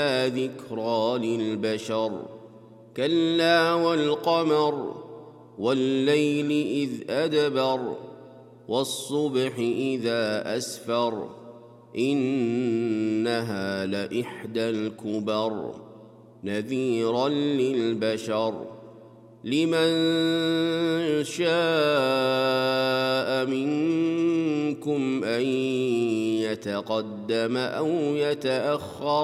ذكرى للبشر كلا والقمر والليل إذ أدبر والصبح إذا أسفر إنها لإحدى الكبر نذيرا للبشر لمن شاء منكم أن يتقدم أو يتأخر